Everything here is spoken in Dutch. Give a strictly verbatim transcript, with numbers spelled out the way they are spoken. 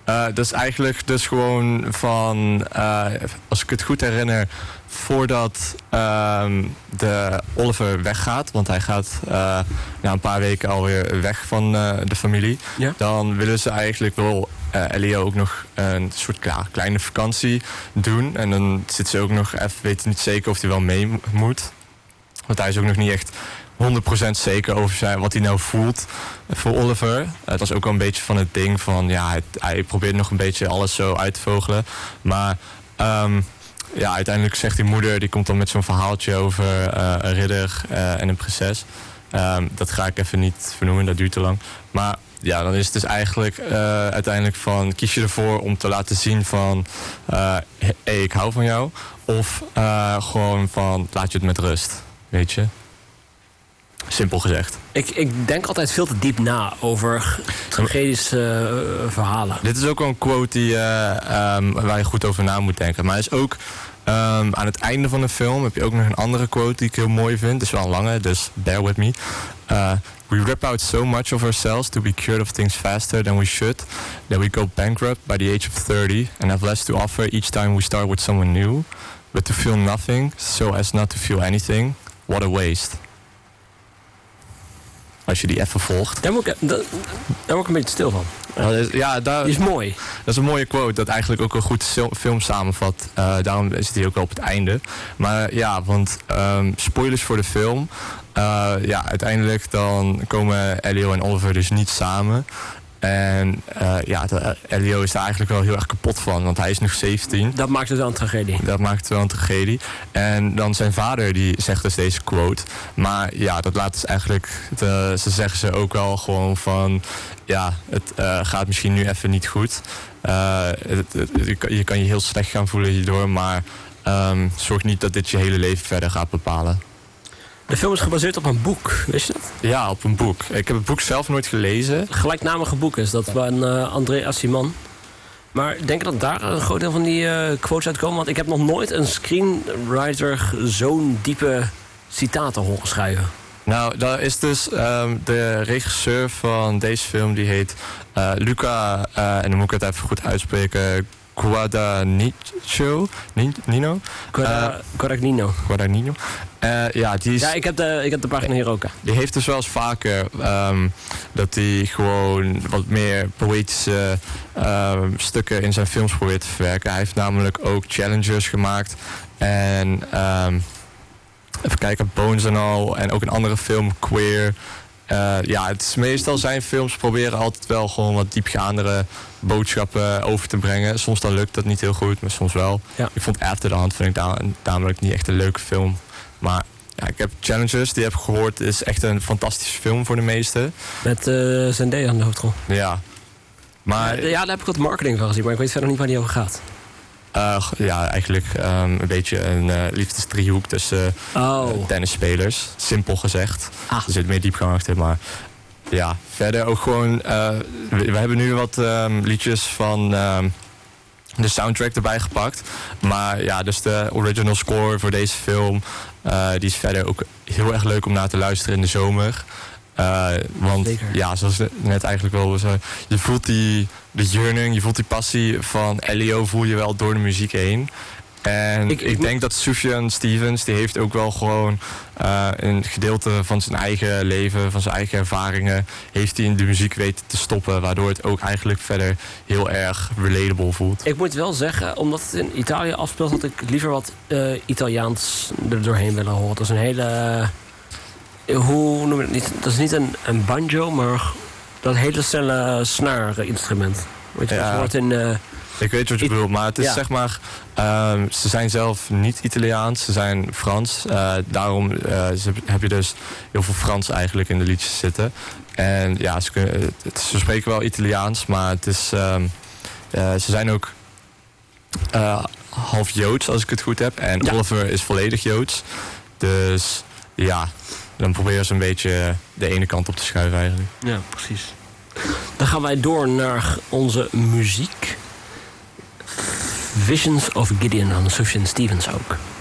Uh, dat is eigenlijk dus gewoon van, uh, als ik het goed herinner, voordat uh, de Oliver weggaat, want hij gaat uh, na een paar weken alweer weg van uh, de familie, ja. Dan willen ze eigenlijk wel uh, Elio ook nog een soort ja, kleine vakantie doen. En dan zit ze ook nog even, weet niet zeker of hij wel mee moet. Want hij is ook nog niet echt honderd procent zeker over zijn, wat hij nou voelt voor Oliver. Uh, dat is ook wel een beetje van het ding van, ja, hij, hij probeert nog een beetje alles zo uit te vogelen. Maar um, ja, uiteindelijk zegt die moeder, die komt dan met zo'n verhaaltje over uh, een ridder uh, en een prinses. Um, dat ga ik even niet vernoemen, dat duurt te lang. Maar ja, dan is het dus eigenlijk uh, uiteindelijk van, kies je ervoor om te laten zien van, uh, hey, ik hou van jou. Of uh, gewoon van, laat je het met rust, weet je. Simpel gezegd. Ik, ik denk altijd veel te diep na over tragedische uh, verhalen. Dit is ook wel een quote die, uh, um, waar je goed over na moet denken. Maar is ook um, aan het einde van de film heb je ook nog een andere quote die ik heel mooi vind. Het is wel een lange, dus bear with me. Uh, we rip out so much of ourselves to be cured of things faster than we should, that we go bankrupt by the age of thirty and have less to offer each time we start with someone new. But to feel nothing, so as not to feel anything, what a waste. Als je die even volgt. Daar word ik, daar, daar word ik een beetje stil van. Ja, daar, die is mooi. Dat is een mooie quote dat eigenlijk ook een goed film samenvat. Uh, daarom zit hij ook wel op het einde. Maar ja, want um, spoilers voor de film. Uh, ja, uiteindelijk dan komen Elio en Oliver dus niet samen. En uh, ja, de, Elio is daar eigenlijk wel heel erg kapot van, want hij is nog zeventien. Dat maakt het wel een tragedie. Dat maakt het wel een tragedie. En dan zijn vader, die zegt dus deze quote. Maar ja, dat laat dus eigenlijk, de, ze zeggen ze ook wel gewoon van, ja, het uh, gaat misschien nu even niet goed. Uh, het, het, je, kan, je kan je heel slecht gaan voelen hierdoor, maar um, zorg niet dat dit je hele leven verder gaat bepalen. De film is gebaseerd op een boek, wist je dat? Ja, op een boek. Ik heb het boek zelf nooit gelezen. Het gelijknamige boek is dat van uh, André Aciman. Maar denk je dat daar een groot deel van die uh, quotes uitkomen? Want ik heb nog nooit een screenwriter zo'n diepe citaten horen schrijven. Nou, dat is dus um, de regisseur van deze film, die heet uh, Luca, uh, en dan moet ik het even goed uitspreken, Guadagnino. Nino? Guada, uh, Guadagnino. Guadagnino. Uh, ja, die is, ja, ik heb de, ik heb de pagina hier ook. Hè. Die heeft dus wel eens vaker um, dat hij gewoon wat meer poëtische um, stukken in zijn films probeert te verwerken. Hij heeft namelijk ook Challengers gemaakt. En um, even kijken, Bones en al. En ook een andere film, Queer. Uh, ja, het is meestal zijn films proberen altijd wel gewoon wat diepgaandere boodschappen over te brengen. Soms dan lukt dat niet heel goed, maar soms wel. Ja. Ik vond After the Hunt vind ik da- namelijk niet echt een leuke film. Maar ja, ik heb Challengers, die heb ik gehoord. Het is echt een fantastische film voor de meesten. Met uh, Zendaya aan de hoofdrol. Ja. Maar, ja, ja, daar heb ik wat marketing van gezien, maar ik weet verder niet waar die over gaat. Uh, ja, eigenlijk um, een beetje een uh, liefdesdriehoek tussen uh, oh. uh, tennisspelers. Simpel gezegd. Ah. Er zit meer diepgang achter, maar ja, verder ook gewoon... Uh, we, we hebben nu wat um, liedjes van um, de soundtrack erbij gepakt. Maar ja, dus de original score voor deze film, uh, die is verder ook heel erg leuk om naar te luisteren in de zomer. Uh, want Zeker. ja, zoals net eigenlijk wel was, je voelt die de yearning, je voelt die passie van Elio, voel je wel door de muziek heen. En ik, ik, ik denk dat Sufjan Stevens, die heeft ook wel gewoon uh, een gedeelte van zijn eigen leven, van zijn eigen ervaringen, heeft hij in de muziek weten te stoppen, waardoor het ook eigenlijk verder heel erg relatable voelt. Ik moet wel zeggen, omdat het in Italië afspeelt, had ik liever wat uh, Italiaans er doorheen willen horen. Dat is een hele... Uh, hoe noem je het niet? Dat is niet een, een banjo, maar dat hele snelle snaarinstrument. Weet je, ja. wordt in... Uh, Ik weet wat je bedoelt, maar het is ja. zeg maar... Um, ze zijn zelf niet Italiaans, ze zijn Frans. Uh, daarom uh, ze, heb je dus heel veel Frans eigenlijk in de liedjes zitten. En ja, ze, kunnen, het, ze spreken wel Italiaans, maar het is, um, uh, ze zijn ook uh, half Joods, als ik het goed heb. En ja. Oliver is volledig Joods. Dus ja, dan proberen ze een beetje de ene kant op te schuiven eigenlijk. Ja, precies. Dan gaan wij door naar onze muziek. Visions of Gideon van Sufjan Stevens ook.